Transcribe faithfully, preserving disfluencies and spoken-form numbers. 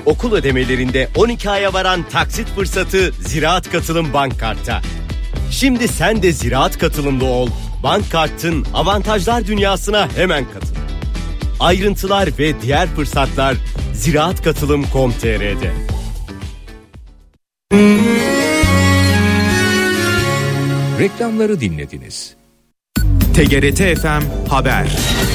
okul ödemelerinde on iki aya varan taksit fırsatı Ziraat Katılım Bank Kart'ta. Şimdi sen de Ziraat Katılımlı ol. Bank Kart'ın avantajlar dünyasına hemen katıl. Ayrıntılar ve diğer fırsatlar ziraat katılım nokta com nokta tr'de. Reklamları dinlediniz. T G R T F M Haber.